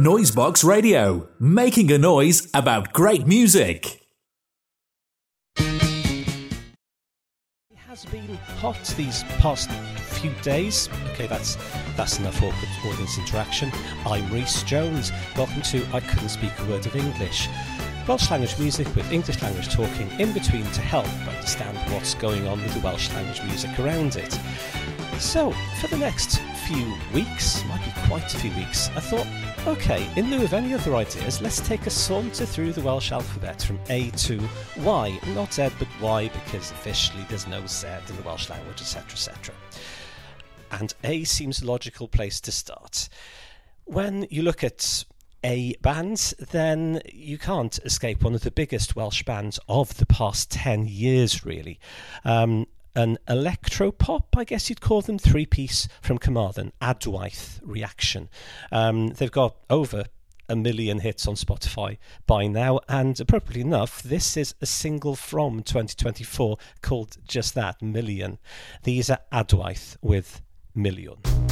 Noisebox Radio, making a noise about great music. It has been hot these past few days. Okay, that's enough awkward audience interaction. I'm Rhys Jones. Welcome to I Couldn't Speak a Word of English. Welsh language music with English language talking in between to help understand what's going on with the Welsh language music around it. So, for the next few weeks, might be quite a few weeks, I thought, okay, in lieu of any other ideas, let's take a saunter through the Welsh alphabet from A to Y. Not Z, but Y, because officially there's no Z in the Welsh language, etc., etc. And A seems a logical place to start. When you look at A bands, then you can't escape one of the biggest Welsh bands of the past 10 years, really. An electro-pop, I guess you'd call them, three-piece from Carmarthen, Adwaith Reaction. They've got over 1 million hits on Spotify by now, and appropriately enough, this is a single from 2024 called just that, Million. These are Adwaith with Million.